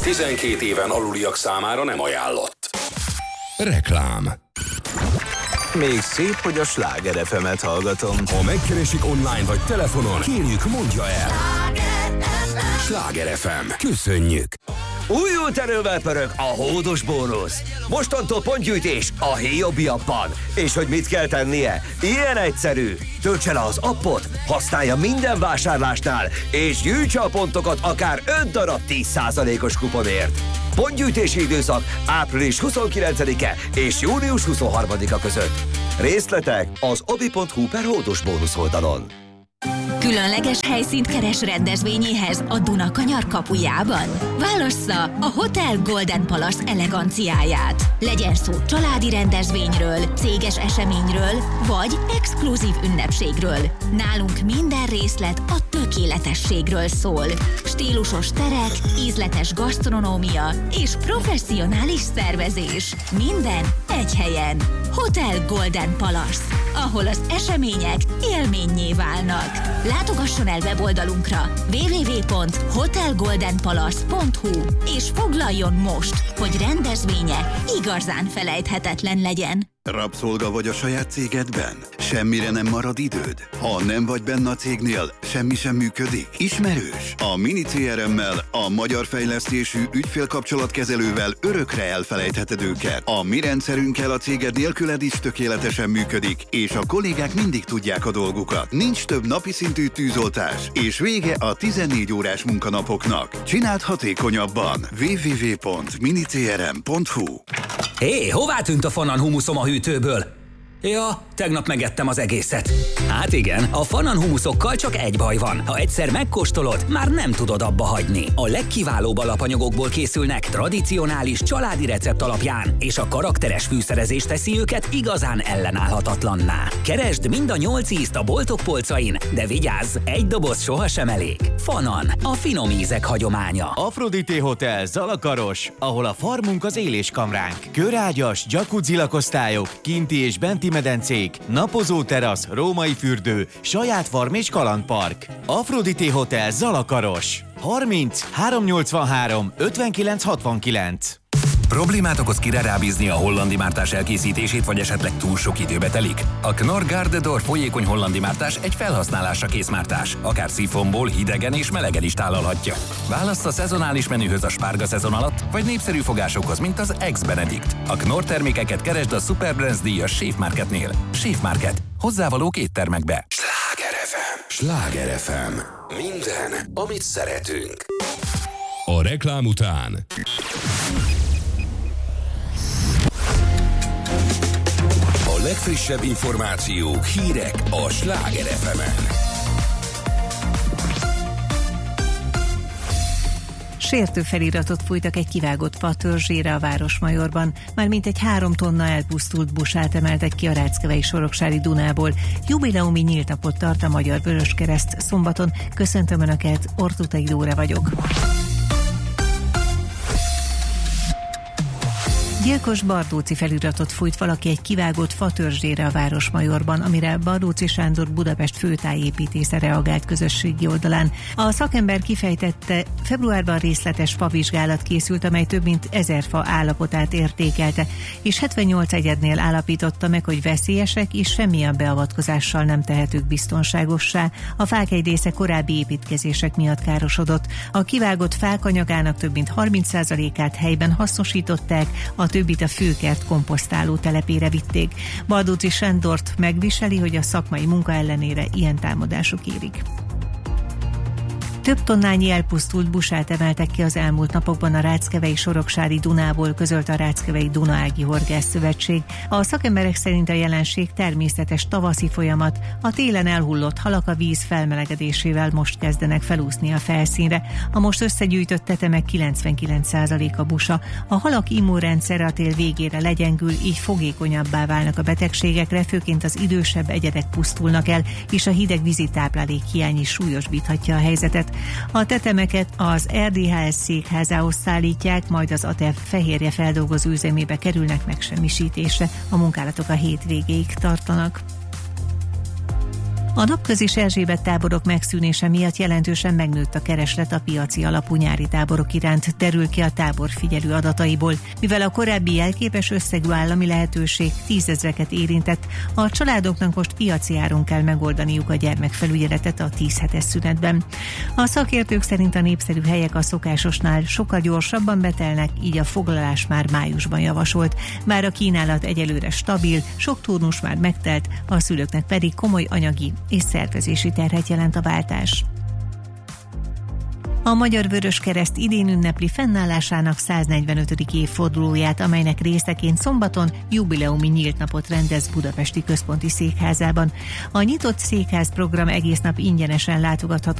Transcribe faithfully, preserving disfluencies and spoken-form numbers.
tizenkét éven aluliak számára nem ajánlott. Reklám. Még szép, hogy a Sláger ef emet hallgatom. Ha megkeresik online vagy telefonon, kérjük, mondja el. Sláger ef em. Köszönjük! Újult erővel pörög a hódos bónusz. Mostantól pontgyűjtés a Héjobi appban. És hogy mit kell tennie? Ilyen egyszerű. Töltse le az appot, használja minden vásárlásnál, és gyűjtse a pontokat akár öt darab tíz százalékos kuponért. Pontgyűjtési időszak április huszonkilencedike és június huszonharmadika között. Részletek az obi pont hu per hódos bónusz oldalon. Különleges helyszínt keres rendezvényéhez a Dunakanyar kapujában? Válassza a Hotel Golden Palace eleganciáját. Legyen szó családi rendezvényről, céges eseményről, vagy exkluzív ünnepségről. Nálunk minden részlet a tökéletességről szól. Stílusos terek, ízletes gasztronómia és professzionális szervezés. Minden egy helyen. Hotel Golden Palace, ahol az események élménnyé válnak. Látogasson el weboldalunkra double-u double-u double-u pont hotel golden palace pont hu és foglaljon most, hogy rendezvénye igazán felejthetetlen legyen. Rabszolga vagy a saját cégedben? Semmire nem marad időd? Ha nem vagy benne a cégnél, semmi sem működik? Ismerős? A Mini cé er em-mel, a magyar fejlesztésű ügyfélkapcsolatkezelővel örökre elfelejtheted őket. A mi rendszerünkkel a céged nélküled is tökéletesen működik, és a kollégák mindig tudják a dolgukat. Nincs több napi szintű tűzoltás, és vége a tizennégy órás munkanapoknak. Csináld hatékonyabban. double-u double-u double-u pont mini c r m pont hu. Hé, hová tűnt a Fanan humuszom a hűtőből? Ja, tegnap megettem az egészet. Hát igen, a Fanan humuszokkal csak egy baj van. Ha egyszer megkóstolod, már nem tudod abba hagyni. A legkiválóbb alapanyagokból készülnek, tradicionális családi recept alapján, és a karakteres fűszerezés teszi őket igazán ellenállhatatlanná. Keresd mind a nyolc ízt a boltok polcain, de vigyázz, egy doboz sohasem elég. Fanan, a finom ízek hagyománya. Aphrodite Hotel Zalakaros, ahol a farmunk az éléskamránk. Körágyas, jacuzzi lakosztályok, kinti és benti medencék, napozó terasz, római fürdő, saját farm és kalandpark. Aphrodite Hotel Zalakaros. harminc háromszáznyolcvanhárom ötvenkilenc hatvankilenc. Problémát okoz kire rábízni a hollandi mártás elkészítését, vagy esetleg túl sok időbe telik? A Knorr Garde d'Or folyékony hollandi mártás egy felhasználásra kész mártás. Akár szifonból, hidegen és melegen is tálalhatja. Válassz a szezonális menühöz a spárga szezon alatt, vagy népszerű fogásokhoz, mint az Ex-Benedict. A Knorr termékeket keresd a Superbrands díjas Schaef Marketnél. Schaef Market. Hozzávalók éttermekbe. Sláger ef em. Sláger ef em. Minden, amit szeretünk. A reklám után a legfrissebb információk, hírek a Sláger ef emen. Sértő feliratot fújtak egy kivágott fa törzsére a Városmajorban. Már mintegy három tonna elpusztult busát emeltek ki a Ráckevei Soroksári Dunából. Jubileumi nyílt napot tart a Magyar Vöröskereszt szombaton. Köszöntöm Önöket, Ortutai Dóra vagyok. Gyilkos Bardóci feliratot fújt valaki egy kivágott fa törzsére a Városmajorban, amire Bardóci Sándor Budapest főtájépítésze reagált közösségi oldalán. A szakember kifejtette, februárban részletes favizsgálat készült, amely több mint ezer fa állapotát értékelte, és hetvennyolc egyednél állapította meg, hogy veszélyesek és semmilyen beavatkozással nem tehetők biztonságossá. A fák egy része korábbi építkezések miatt károsodott. A kivágott fák anyagának több mint harminc százalékát helyben hasznosították, a többit a főkert komposztáló telepére vitték. Bardóci Sándort megviseli, hogy a szakmai munka ellenére ilyen támadások érik. Több tonnányi elpusztult busát emeltek ki az elmúlt napokban a Ráckevei Soroksári Dunából, közölte a Ráckevei Dunaági Horgász Szövetség. A szakemberek szerint a jelenség természetes tavaszi folyamat, a télen elhullott halak a víz felmelegedésével most kezdenek felúszni a felszínre. A most összegyűjtött tetemek kilencvenkilenc százaléka busa. A halak immunrendszere a tél végére legyengül, így fogékonyabbá válnak a betegségekre, főként az idősebb egyedek pusztulnak el, és a hideg vízi táplálék hiány is súlyosbíthatja a helyzetet. A tetemeket az er dé há es székházához szállítják, majd az á té e ef fehérje feldolgozó üzemébe kerülnek megsemmisítésre. A munkálatok a hétvégéig tartanak. A napközis Erzsébet táborok megszűnése miatt jelentősen megnőtt a kereslet a piaci alapú nyári táborok iránt, derül ki a tábor figyelő adataiból. Mivel a korábbi jelképes összegű állami lehetőség tízezreket érintett, a családoknak most piaci áron kell megoldaniuk a gyermekfelügyeletet a tíz hetes szünetben. A szakértők szerint a népszerű helyek a szokásosnál sokkal gyorsabban betelnek, így a foglalás már májusban javasolt. Bár a kínálat egyelőre stabil, sok turnus már megtelt, a szülőknek pedig komoly anyagi és szervezési terhet jelent a váltás. A Magyar Vöröskereszt idén ünnepli fennállásának száznegyvenötödik évfordulóját, amelynek részeként szombaton jubileumi nyílt napot rendez budapesti központi székházában. A nyitott székház program egész nap ingyenesen látogatható